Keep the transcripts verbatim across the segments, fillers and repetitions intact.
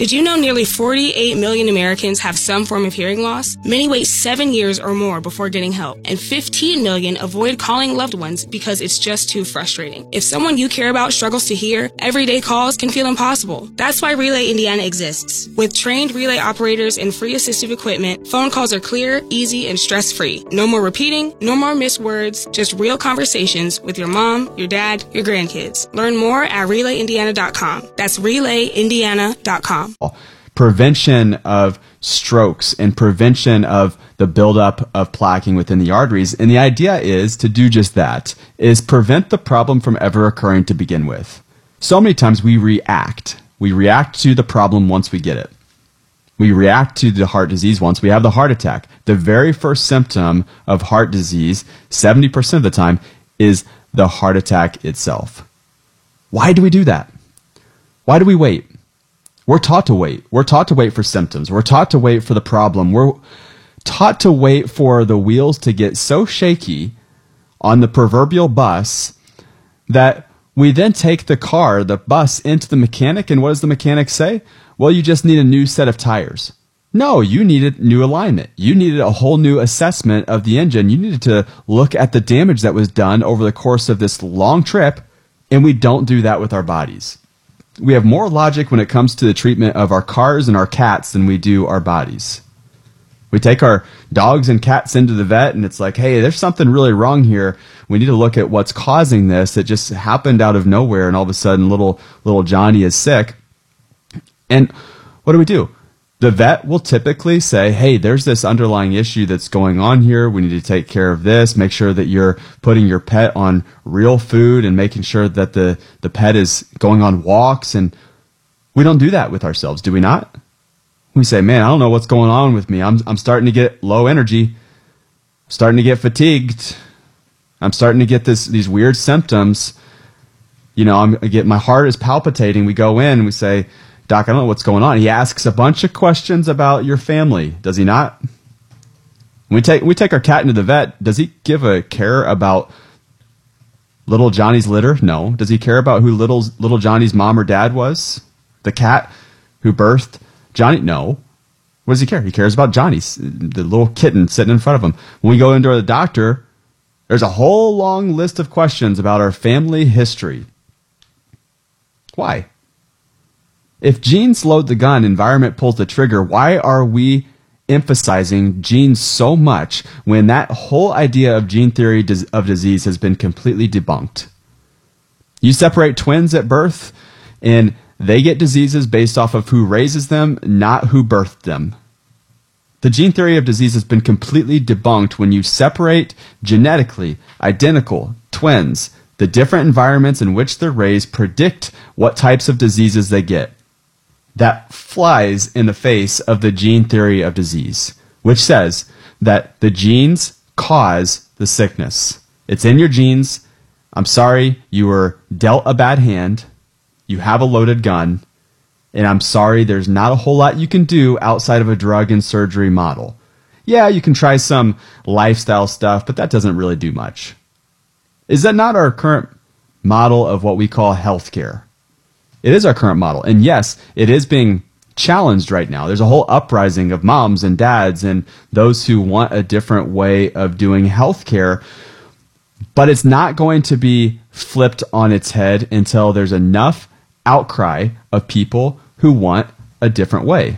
Did you know nearly forty-eight million Americans have some form of hearing loss? Many wait seven years or more before getting help, and fifteen million avoid calling loved ones because it's just too frustrating. If someone you care about struggles to hear, everyday calls can feel impossible. That's why Relay Indiana exists. With trained relay operators and free assistive equipment, phone calls are clear, easy, and stress-free. No more repeating, no more missed words, just real conversations with your mom, your dad, your grandkids. Learn more at relay indiana dot com. That's relay indiana dot com. Prevention of strokes and prevention of the buildup of plaquing within the arteries. And the idea is to do just that, is prevent the problem from ever occurring to begin with. So many times we react. We react to the problem once we get it. We react to the heart disease once we have the heart attack. The very first symptom of heart disease, seventy percent of the time, is the heart attack itself. Why do we do that? Why do we wait? We're taught to wait. We're taught to wait for symptoms. We're taught to wait for the problem. We're taught to wait for the wheels to get so shaky on the proverbial bus that we then take the car, the bus, into the mechanic, and what does the mechanic say? Well, you just need a new set of tires. No, you needed new alignment. You needed a whole new assessment of the engine. You needed to look at the damage that was done over the course of this long trip, and we don't do that with our bodies. We have more logic when it comes to the treatment of our cars and our cats than we do our bodies. We take our dogs and cats into the vet, and it's like, hey, there's something really wrong here. We need to look at what's causing this. It just happened out of nowhere, and all of a sudden little little Johnny is sick. And what do we do? The vet will typically say, hey, there's this underlying issue that's going on here. We need to take care of this. Make sure that you're putting your pet on real food and making sure that the, the pet is going on walks. And we don't do that with ourselves, do we not? We say, man, I don't know what's going on with me. I'm, I'm starting to get low energy. I'm starting to get fatigued. I'm starting to get this these weird symptoms. You know, I'm, I get my heart is palpitating. We go in and we say, Doc, I don't know what's going on. He asks a bunch of questions about your family, does he not? When we take we take our cat into the vet, does he give a care about little Johnny's litter? No. Does he care about who little little Johnny's mom or dad was? The cat who birthed Johnny? No. What does he care? He cares about Johnny's, the little kitten sitting in front of him. When we go into the doctor, there's a whole long list of questions about our family history. Why? If genes load the gun, environment pulls the trigger, why are we emphasizing genes so much when that whole idea of gene theory of disease has been completely debunked? You separate twins at birth, and they get diseases based off of who raises them, not who birthed them. The gene theory of disease has been completely debunked when you separate genetically identical twins. The different environments in which they're raised predict what types of diseases they get. That flies in the face of the gene theory of disease, which says that the genes cause the sickness. It's in your genes. I'm sorry, you were dealt a bad hand. You have a loaded gun. And I'm sorry, there's not a whole lot you can do outside of a drug and surgery model. Yeah, you can try some lifestyle stuff, but that doesn't really do much. Is that not our current model of what we call healthcare? It is our current model. And yes, it is being challenged right now. There's a whole uprising of moms and dads and those who want a different way of doing healthcare. But it's not going to be flipped on its head until there's enough outcry of people who want a different way.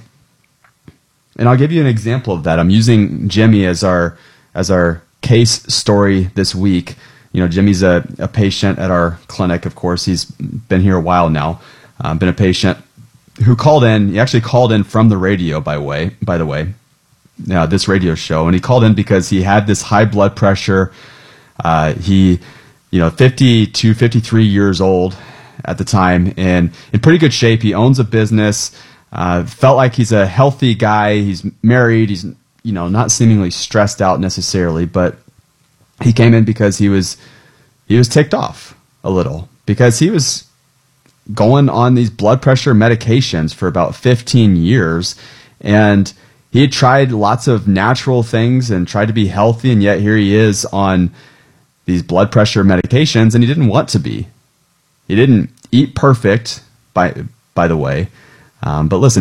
And I'll give you an example of that. I'm using Jimmy as our as our case story this week. You know, Jimmy's a, a patient at our clinic, of course. He's been here a while now. Uh, been a patient who called in. He actually called in from the radio, by way, by the way, uh, this radio show. And he called in because he had this high blood pressure. Uh, he, you know, fifty-two, fifty-three years old at the time and in pretty good shape. He owns a business. Uh, felt like he's a healthy guy. He's married. He's, you know, not seemingly stressed out necessarily, but he came in because he was he was ticked off a little because he was going on these blood pressure medications for about fifteen years, and he had tried lots of natural things and tried to be healthy, and yet here he is on these blood pressure medications, and he didn't want to be. He didn't eat perfect, by by the way, um, but listen.